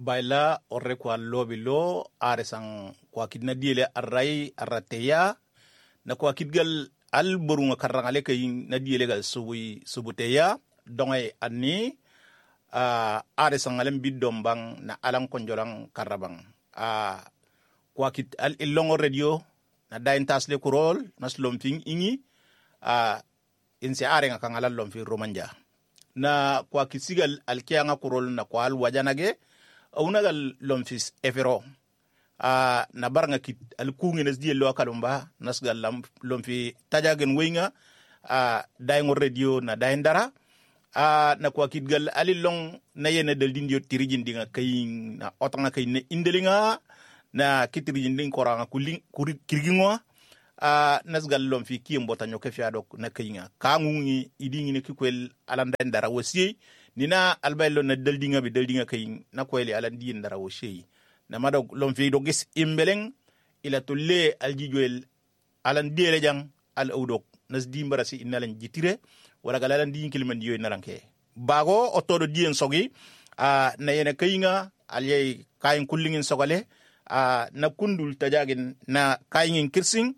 baila orre kwa lobilo aresan kwa kidna diele arrai arrateya na kwa kidgal al burunga karangale kay na diele gal subuteya dongay anni aresan alem biddom bang na alang konjolang karabang kwa kit al ilongo radio na dain tasle kurol nas lomping ingi inse arenga kangala lomfi romanja na kwa kisigal alkianga kurol na kwa al wajanage unagal lomfis efero na baranga kit alkungi nas die lo kalumba nas gal lomfi tajagen wenga daingo radio na daindara na kwa kitgal alilong na yene del dindio tirijin dinga kayin na otanga kayin na indelinga na kitirijin ding koranga kirgingo nasgal lom fi kiyembo tanyo ke fiadok na kayinga kangungi idingi ne kikwel alanda ndara wasi nina albaylo na deldinga kayin na kweli alandi ndara wasi na madok lom fi dogis imbeleng ila tolle aljijoel alandi lejang al awdok nas dimbarasi inalan jitire wala galalan din kilman diyo naranke bago otodo dien sogi na yene kayinga alyay kayin kullingin sogale na kundul tajagin na kayin kirsing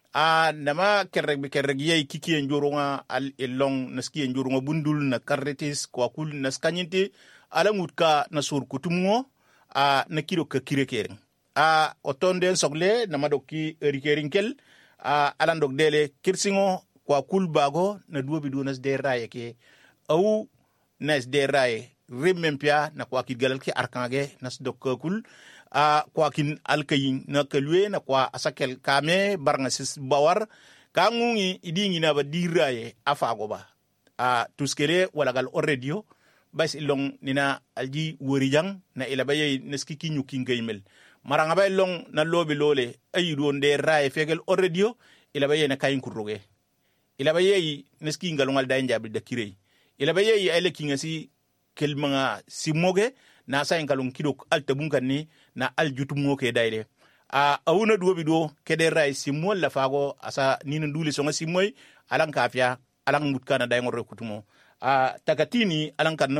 nama kerreg yey kiki njurunga al elong naski njurunga bundul na karretis kwa kul naskanyinte ala mutka na sur kutumo na kiro ka kirekering otonde sogle na madoki erikerinkel ala ndok dele kirsingo kwa kul bago na duobi du nas de raye ke au nas de raye remempia na kwa kidgalal ki arkangage nas dok kul kwa kin alkayin na kalwe na kwa asakel kame barnga sis bawar kangungi idingi na ba diraye afago ba tuskere wala gal radio bas ilong nina alji worijang na ilabaye neski kinyu kingaymel maranga ba ilong na lobi lole ayido nde raye fegel radio ilabaye na kayin kuruge ilabaye neski ngalungal daynjabi dakire ilabaye ay lekingasi kelmanga simoge na sa inkalung kidok altabunkan ni na aljutumo ke daide awuna duobi do kede rai simol la fago asa nina duli songa simoy alang kafia alang mutkana dai ngore kutumo takatini alang kan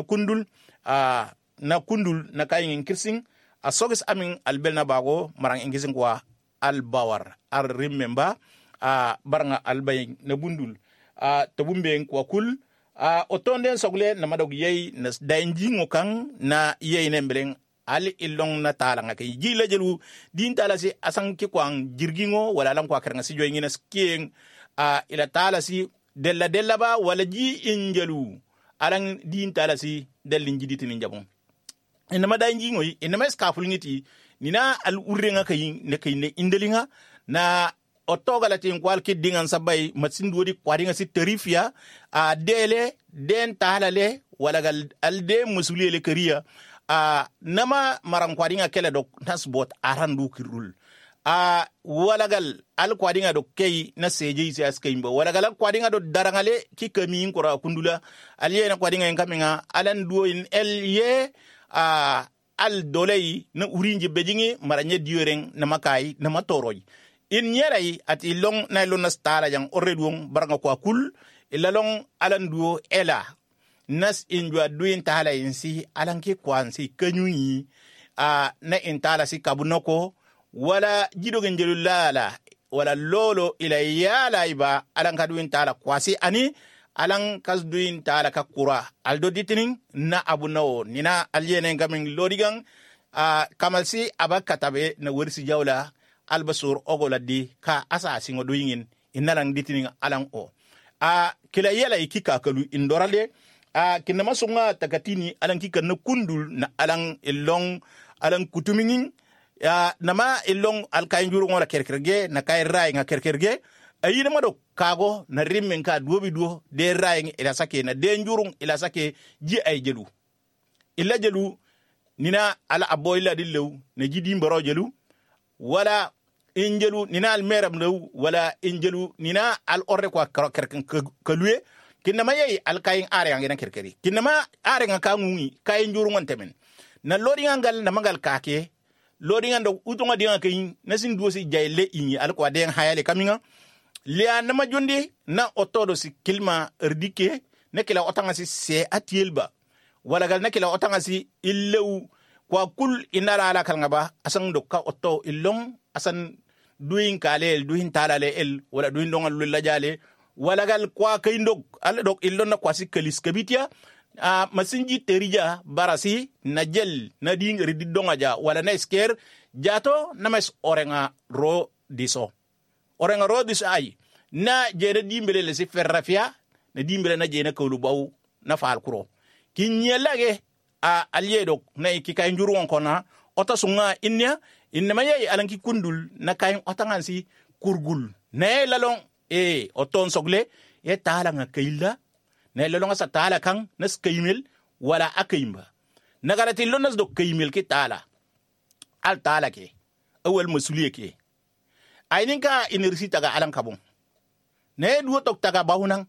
na kundul na kayin kirsing asogis amin albel na bago marang ingisin kwa albawar remember baranga albay na bundul tabumbe kwa kul otonde sogle na madog yey na dainji ngokang na yey nembeleng ali ilong na tala nga kay jila jelu din tala si asang ki kwang jirgingo wala lang kwa keranga si joyngina skiing ila tala si della ba wala ji injelu alang din tala si delin jiditi ni jabon inama dainji ngoy inama skaful ngiti nina al urrenga kay ne indelinga na otoga tin kwal ki dingan sabay matsinduri kwaringa si terifia dele den talale wala gal alde musulile kariya nama marang kwaringa kele dok nasbot arandu kirul wala gal al kwaringa dok kay na seje isi askaimba wala gal kwaringa do darangale ki kami ngora kundula aliye na kwaringa ngamenga alan duoin elye al dolei na urinje bejingi maranye dioreng na makai na matoroy in yerai at ilong na ilong nastala yang oredwong baranga kwa kul ilalong alanduo ela nas injwa duin tahala insi alanki kwansi kanyunyi na intala si kabunoko wala jidogen jelulala wala lolo ila yala iba alanka duin tahala kwasi ani alang kas duin tahala kakura aldo ditinin na abunao nina alyene ngamin lodigang kamalsi abakatabe na wersi jawla albasur ogoladi ka asa singo doyingin inalang ditinin alang o kila yala ikika kalu indorale kinama sunga takatini alang kika na kundul na alang ilong alang kutumingin nama ilong alkain juru ngora kerkerge na kay rai nga kerkerge ayina mado kago na rimmen ka duobi duo de rai ila sake na de njurung ila sake ji ay jelu illa jelu nina ala aboyla dillew na jidi mbaro jelu wala injelu nina al meram lew wala injelu nina al orre kwa kerken kalue kinama yey al kayin are ngena kerkeri kinama are nga kangungi kayin njuru ngontemen na lodi ngal na mangal kake lodi ngando utunga dinga kayin nasin duosi jayle inyi al kwa den hayale kaminga lia na majonde na otodo si kilma erdike ne kila otanga si se atielba wala gal ne kila otanga si illew kwa kul inala ala kal ngaba asan dokka otto illong asan duin kalel duin talale el wala duin dongal lulla jale wala gal kwa kaindok ala dok illon na kwasi kalis kabitia masinji terija barasi na jel na ding ridi dongaja wala na sker jato na mes orenga ro diso ay na jere dimbele le si ferrafia na dimbele na jena kawlu baw na faal kuro ki nyelage alyedo na ikika njuru won kona ota sunga inna maye alanki kundul na kayin otangansi kurgul ne lalong oton sogle ye tala nga kayla ne lalong sa tala kang nas kaymel wala akayimba nagarati lonas do kaymel ki tala al tala ke awal masuliye ke ayninka inersi taga alan kabon ne duwo tok taga bahunan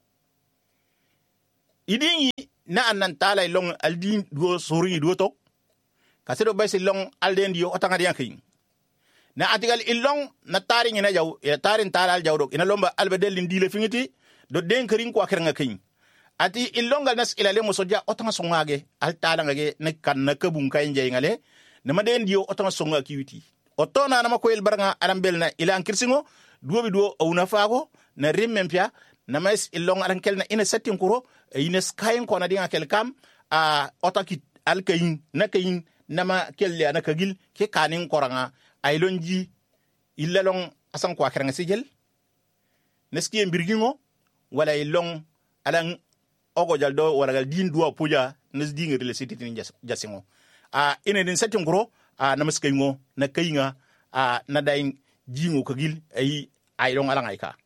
idingi na annan tala long aldin duwo sori duwo tok kasedo baysi long alden dio otanga dian kin na atigal illong na tari ngina jaw ya tarin talal jawdok ina lomba albedelin dile fingiti do den kering ko akernga kin ati illongal nas ilale mo soja otanga songage al tala ngage ne kan na kabun kay njay ngale na maden dio otanga songa kiwiti otona na makoyel baranga arambel na ila ankirsingo duobi duo awna faago na rimmempia na mais illong arankel na ina settin kuro ina skayen ko na dinga kel kam otaki alkayin na kayin nama kelle ana kagil ke kanin koranga aylonji illalong asan ko akran sigel neski mbirgingo wala ilong alang ogo jaldo wala gal din duwa puja nes dinga rele sititin jasingo ina din setin kuro namaskayingo na kayinga na dayin jingo kagil ay aylong alang ayka